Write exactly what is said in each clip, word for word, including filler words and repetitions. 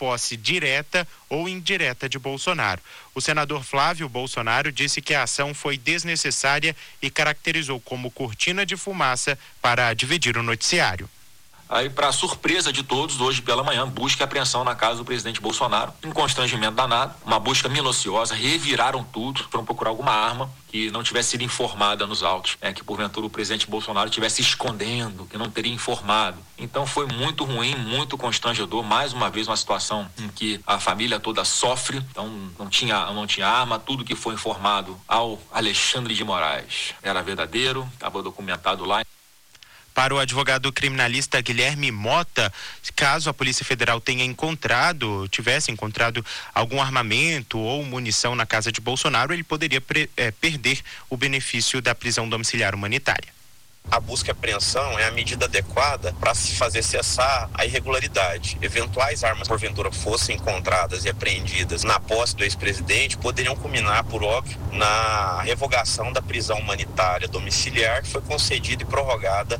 posse direta ou indireta de Bolsonaro. O senador Flávio Bolsonaro disse que a ação foi desnecessária e caracterizou como cortina de fumaça para dividir o noticiário. Aí, para surpresa de todos, hoje pela manhã, busca e apreensão na casa do presidente Bolsonaro, um constrangimento danado, uma busca minuciosa, reviraram tudo, foram procurar alguma arma que não tivesse sido informada nos autos, é, que porventura o presidente Bolsonaro estivesse escondendo, que não teria informado. Então foi muito ruim, muito constrangedor, mais uma vez uma situação em que a família toda sofre, então não tinha, não tinha arma, tudo que foi informado ao Alexandre de Moraes era verdadeiro, estava documentado lá. Para o advogado criminalista Guilherme Mota, caso a Polícia Federal tenha encontrado, tivesse encontrado algum armamento ou munição na casa de Bolsonaro, ele poderia pre, é, perder o benefício da prisão domiciliar humanitária. A busca e apreensão é a medida adequada para se fazer cessar a irregularidade. Eventuais armas, porventura, fossem encontradas e apreendidas na posse do ex-presidente, poderiam culminar, por óbvio, na revogação da prisão humanitária domiciliar, que foi concedida e prorrogada.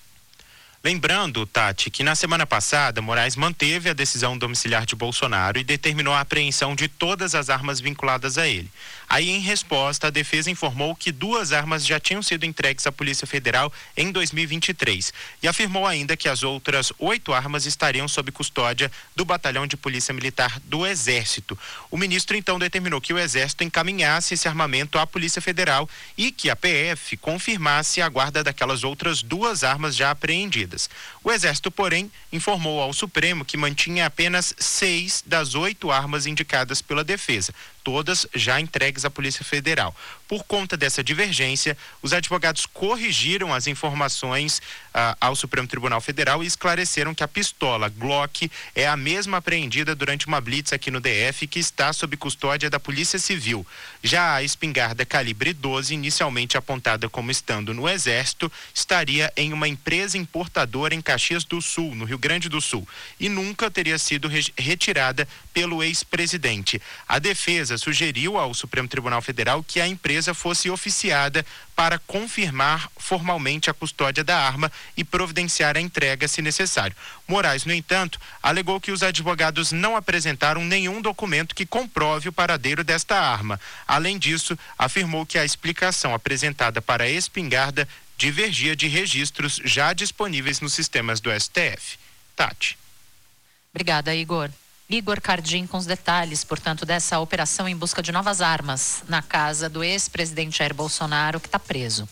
Lembrando, Tati, que na semana passada, Moraes manteve a decisão domiciliar de Bolsonaro e determinou a apreensão de todas as armas vinculadas a ele. Aí, em resposta, a defesa informou que duas armas já tinham sido entregues à Polícia Federal em dois mil e vinte e três e afirmou ainda que as outras oito armas estariam sob custódia do Batalhão de Polícia Militar do Exército. O ministro, então, determinou que o Exército encaminhasse esse armamento à Polícia Federal e que a P F confirmasse a guarda daquelas outras duas armas já apreendidas. O Exército, porém, informou ao Supremo que mantinha apenas seis das oito armas indicadas pela defesa, todas já entregues à Polícia Federal. Por conta dessa divergência, os advogados corrigiram as informações ah, ao Supremo Tribunal Federal e esclareceram que a pistola Glock é a mesma apreendida durante uma blitz aqui no D F, que está sob custódia da Polícia Civil. Já a espingarda calibre doze, inicialmente apontada como estando no Exército, estaria em uma empresa importadora em Caxias do Sul, no Rio Grande do Sul, e nunca teria sido re- retirada pelo ex-presidente. A defesa sugeriu ao Supremo Tribunal Federal que a empresa fosse oficiada para confirmar formalmente a custódia da arma e providenciar a entrega se necessário. Moraes, no entanto, alegou que os advogados não apresentaram nenhum documento que comprove o paradeiro desta arma. Além disso, afirmou que a explicação apresentada para a espingarda divergia de registros já disponíveis nos sistemas do S T F. Tati. Obrigada, Igor. Igor Cardim com os detalhes, portanto, dessa operação em busca de novas armas na casa do ex-presidente Jair Bolsonaro, que está preso.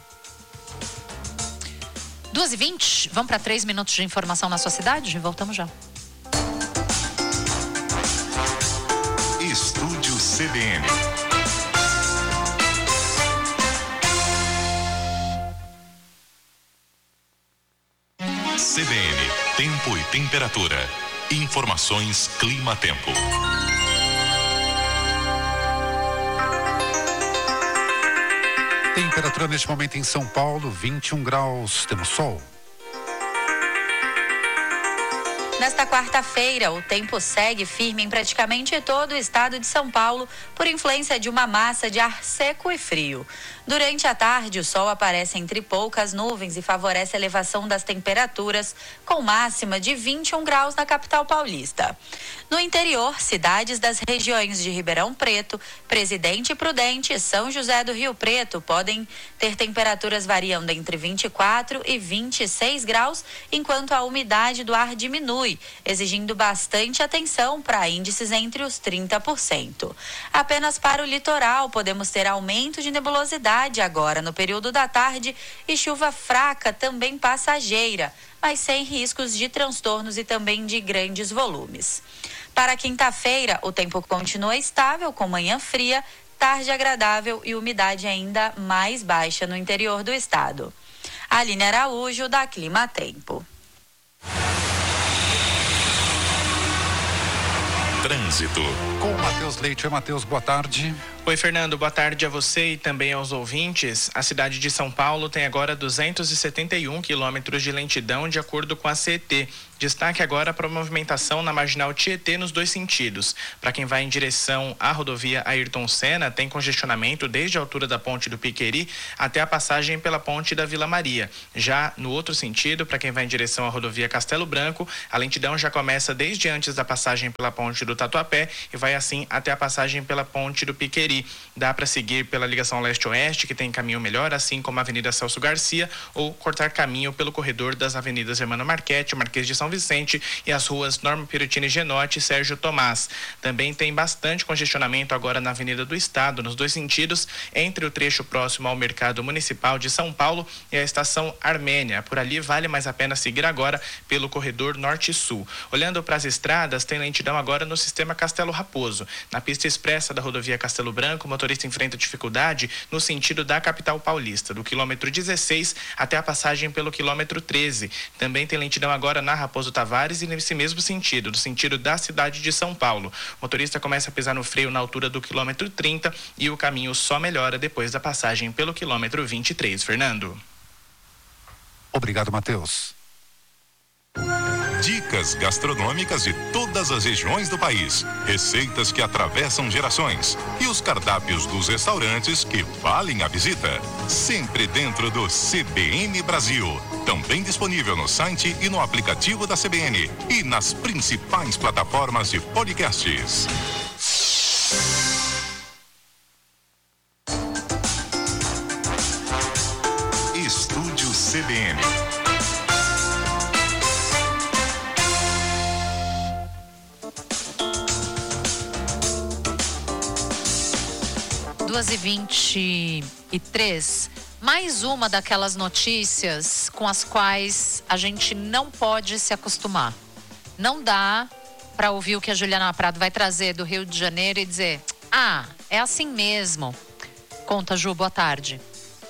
duas e vinte, vamos para três minutos de informação na sua cidade? Voltamos já. Estúdio C B N. C B N, tempo e temperatura. Informações Clima-Tempo. Temperatura neste momento em São Paulo, vinte e um graus. Temos sol. Nesta quarta-feira, o tempo segue firme em praticamente todo o estado de São Paulo, por influência de uma massa de ar seco e frio. Durante a tarde, o sol aparece entre poucas nuvens e favorece a elevação das temperaturas, com máxima de vinte e um graus na capital paulista. No interior, cidades das regiões de Ribeirão Preto, Presidente Prudente e São José do Rio Preto podem ter temperaturas variando entre vinte e quatro e vinte e seis graus, enquanto a umidade do ar diminui, exigindo bastante atenção para índices entre os trinta por cento. Apenas para o litoral podemos ter aumento de nebulosidade agora no período da tarde e chuva fraca também passageira, mas sem riscos de transtornos e também de grandes volumes. Para quinta-feira, o tempo continua estável, com manhã fria, tarde agradável e umidade ainda mais baixa no interior do estado. Aline Araújo, da Clima-Tempo. Trânsito. Com o Matheus Leite. Oi, Matheus, boa tarde. Oi, Fernando, boa tarde a você e também aos ouvintes. A cidade de São Paulo tem agora duzentos e setenta e um quilômetros de lentidão, de acordo com a C E T. Destaque agora para a movimentação na Marginal Tietê nos dois sentidos. Para quem vai em direção à rodovia Ayrton Senna, tem congestionamento desde a altura da ponte do Piqueri até a passagem pela ponte da Vila Maria. Já no outro sentido, para quem vai em direção à rodovia Castelo Branco, a lentidão já começa desde antes da passagem pela ponte do Tatuapé e vai assim até a passagem pela ponte do Piqueri. Dá para seguir pela ligação leste-oeste, que tem caminho melhor, assim como a Avenida Celso Garcia, ou cortar caminho pelo corredor das avenidas Hermano Marchetti, Marquês de São Vicente e as ruas Norma Pirutini Genotti e Sérgio Tomás. Também tem bastante congestionamento agora na Avenida do Estado, nos dois sentidos, entre o trecho próximo ao Mercado Municipal de São Paulo e a Estação Armênia. Por ali vale mais a pena seguir agora pelo corredor Norte-Sul. Olhando para as estradas, tem lentidão agora no sistema Castelo Raposo. Na pista expressa da rodovia Castelo Branco, o motorista enfrenta dificuldade no sentido da capital paulista, do quilômetro dezesseis até a passagem pelo quilômetro treze. Também tem lentidão agora na Raposo Tavares e nesse mesmo sentido, do sentido da cidade de São Paulo. O motorista começa a pisar no freio na altura do quilômetro trinta e o caminho só melhora depois da passagem pelo quilômetro vinte e três. Fernando. Obrigado, Matheus. Dicas gastronômicas de todas as regiões do país, receitas que atravessam gerações e os cardápios dos restaurantes que valem a visita. Sempre dentro do C B N Brasil. Também disponível no site e no aplicativo da C B N e nas principais plataformas de podcasts. Estúdio C B N. duas e vinte e três, mais uma daquelas notícias com as quais a gente não pode se acostumar. Não dá para ouvir o que a Juliana Prado vai trazer do Rio de Janeiro e dizer, ah, é assim mesmo. Conta, Ju, boa tarde.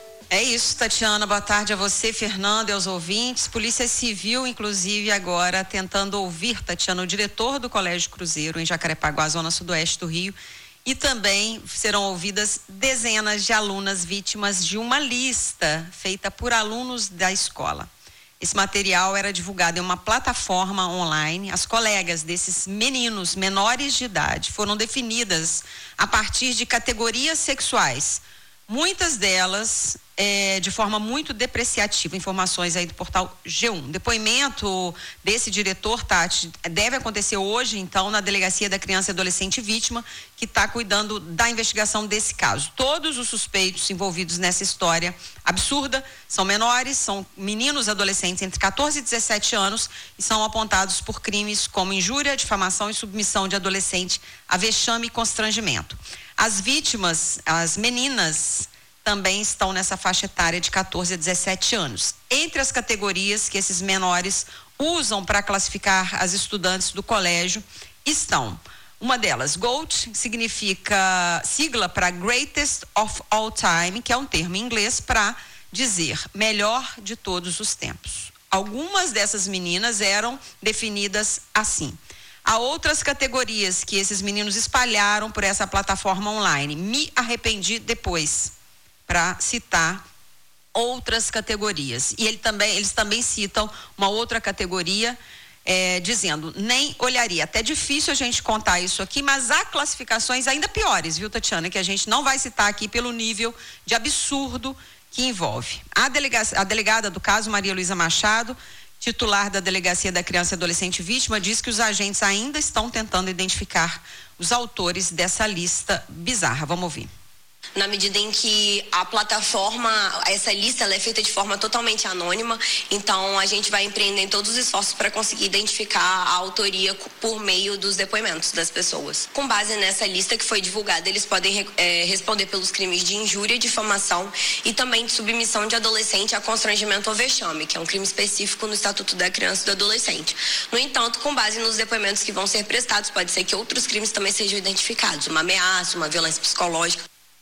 É isso, Tatiana, boa tarde a você, Fernando, e aos ouvintes. Polícia Civil, inclusive, agora tentando ouvir, Tatiana, o diretor do Colégio Cruzeiro em Jacarepaguá, zona sudoeste do Rio. E também serão ouvidas dezenas de alunas vítimas de uma lista feita por alunos da escola. Esse material era divulgado em uma plataforma online. As colegas desses meninos menores de idade foram definidas a partir de categorias sexuais. Muitas delas é, de forma muito depreciativa. Informações aí do portal G um. Depoimento desse diretor, Tati, deve acontecer hoje, então, na Delegacia da Criança e Adolescente Vítima, que está cuidando da investigação desse caso. Todos os suspeitos envolvidos nessa história absurda são menores, são meninos adolescentes entre catorze e dezessete anos e são apontados por crimes como injúria, difamação e submissão de adolescente a vexame e constrangimento. As vítimas, as meninas, também estão nessa faixa etária de catorze a dezessete anos. Entre as categorias que esses menores usam para classificar as estudantes do colégio estão, uma delas, GOAT, significa sigla para Greatest of All Time, que é um termo em inglês para dizer melhor de todos os tempos. Algumas dessas meninas eram definidas assim. Há outras categorias que esses meninos espalharam por essa plataforma online. Me arrependi depois, para citar outras categorias. E ele também, eles também citam uma outra categoria, é, dizendo, nem olharia. Até difícil a gente contar isso aqui, mas há classificações ainda piores, viu, Tatiana? Que a gente não vai citar aqui pelo nível de absurdo que envolve. A, delega, a delegada do caso, Maria Luísa Machado, titular da Delegacia da Criança e Adolescente Vítima, diz que os agentes ainda estão tentando identificar os autores dessa lista bizarra. Vamos ouvir. Na medida em que a plataforma, essa lista ela é feita de forma totalmente anônima, então a gente vai empreender todos os esforços para conseguir identificar a autoria por meio dos depoimentos das pessoas. Com base nessa lista que foi divulgada, eles podem é, responder pelos crimes de injúria, difamação e também de submissão de adolescente a constrangimento ou vexame, que é um crime específico no Estatuto da Criança e do Adolescente. No entanto, com base nos depoimentos que vão ser prestados, pode ser que outros crimes também sejam identificados, uma ameaça, uma violência psicológica.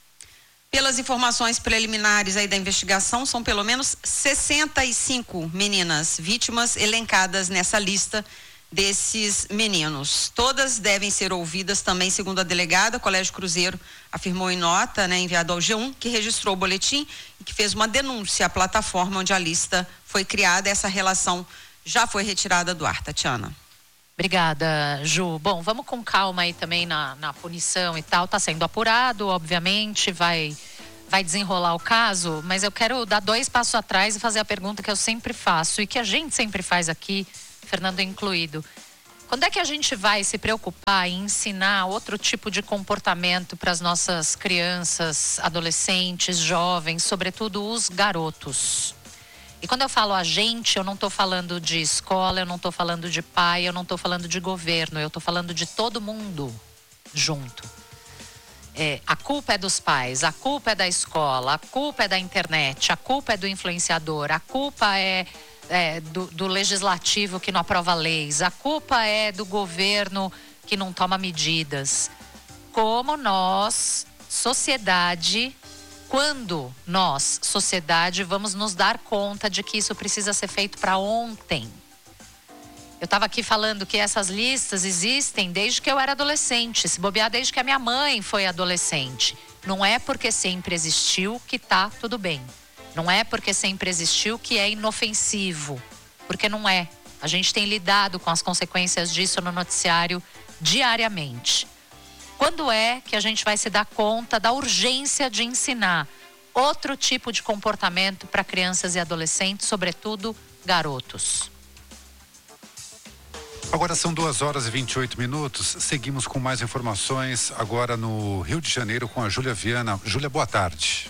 Pelas informações preliminares aí da investigação, são pelo menos sessenta e cinco meninas vítimas elencadas nessa lista desses meninos. Todas devem ser ouvidas também, segundo a delegada. O Colégio Cruzeiro afirmou em nota, né, enviada ao G um, que registrou o boletim e que fez uma denúncia à plataforma onde a lista foi criada. Essa relação já foi retirada do ar, Tatiana. Obrigada, Ju. Bom, vamos com calma aí também na, na punição e tal. Tá sendo apurado, obviamente, vai, vai desenrolar o caso, mas eu quero dar dois passos atrás e fazer a pergunta que eu sempre faço e que a gente sempre faz aqui, Fernando incluído. Quando é que a gente vai se preocupar em ensinar outro tipo de comportamento para as nossas crianças, adolescentes, jovens, sobretudo os garotos? E quando eu falo a gente, eu não estou falando de escola, eu não estou falando de pai, eu não estou falando de governo, eu estou falando de todo mundo junto. É, a culpa é dos pais, a culpa é da escola, a culpa é da internet, a culpa é do influenciador, a culpa é, é do, do legislativo que não aprova leis, a culpa é do governo que não toma medidas. Como nós, sociedade... Quando nós, sociedade, vamos nos dar conta de que isso precisa ser feito para ontem? Eu estava aqui falando que essas listas existem desde que eu era adolescente, se bobear desde que a minha mãe foi adolescente. Não é porque sempre existiu que tá tudo bem. Não é porque sempre existiu que é inofensivo. Porque não é. A gente tem lidado com as consequências disso no noticiário diariamente. Quando é que a gente vai se dar conta da urgência de ensinar outro tipo de comportamento para crianças e adolescentes, sobretudo garotos? Agora são duas horas e vinte e oito minutos. Seguimos com mais informações agora no Rio de Janeiro com a Júlia Viana. Júlia, boa tarde.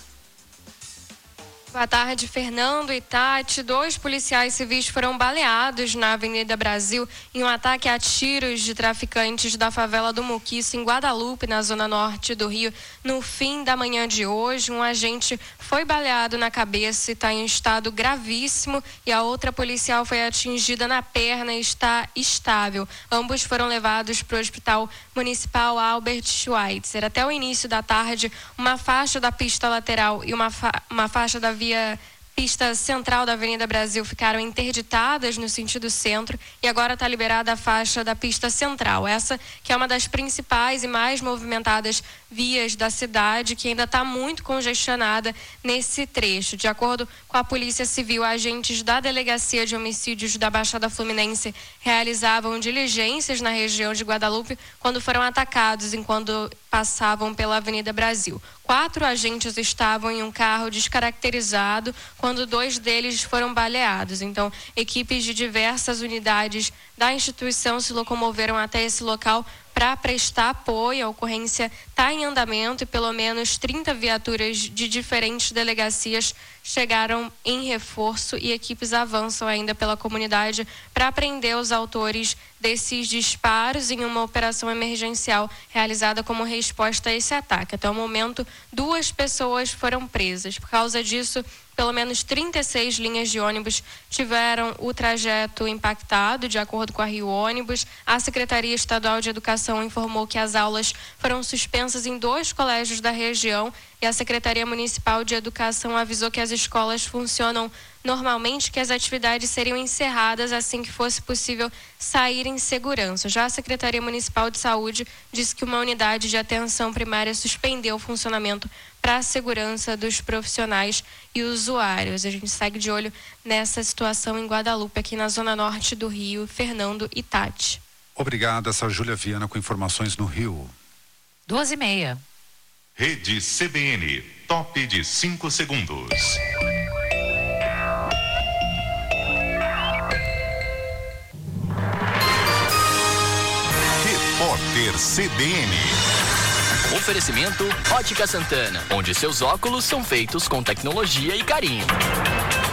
Boa tarde, Fernando e Tati. Dois policiais civis foram baleados na Avenida Brasil em um ataque a tiros de traficantes da favela do Muquiço, em Guadalupe, na zona norte do Rio. No fim da manhã de hoje, um agente foi baleado na cabeça e está em estado gravíssimo, e a outra policial foi atingida na perna e está estável. Ambos foram levados para o Hospital Municipal Albert Schweitzer. Até o início da tarde, uma faixa da pista lateral e uma, fa- uma faixa da via a pista central da Avenida Brasil ficaram interditadas no sentido centro, e agora está liberada a faixa da pista central. Essa que é uma das principais e mais movimentadas vias da cidade, que ainda está muito congestionada nesse trecho. De acordo com a Polícia Civil, agentes da Delegacia de Homicídios da Baixada Fluminense realizavam diligências na região de Guadalupe quando foram atacados enquanto passavam pela Avenida Brasil. Quatro agentes estavam em um carro descaracterizado quando dois deles foram baleados. Então, equipes de diversas unidades da instituição se locomoveram até esse local para prestar apoio. A ocorrência está em andamento e pelo menos trinta viaturas de diferentes delegacias chegaram em reforço, e equipes avançam ainda pela comunidade para prender os autores desses disparos em uma operação emergencial realizada como resposta a esse ataque. Até o momento, duas pessoas foram presas. Por causa disso, pelo menos trinta e seis linhas de ônibus tiveram o trajeto impactado, de acordo com a Rio Ônibus. A Secretaria Estadual de Educação informou que as aulas foram suspensas em dois colégios da região, e a Secretaria Municipal de Educação avisou que as escolas funcionam normalmente, que as atividades seriam encerradas assim que fosse possível sair em segurança. Já a Secretaria Municipal de Saúde disse que uma unidade de atenção primária suspendeu o funcionamento para a segurança dos profissionais e usuários. A gente segue de olho nessa situação em Guadalupe, aqui na zona norte do Rio. Fernando e Tati. Obrigado, essa Júlia Viana com informações no Rio. Duas e meia. Rede C B N, top de cinco segundos. Repórter C B N. Oferecimento Ótica Santana, onde seus óculos são feitos com tecnologia e carinho.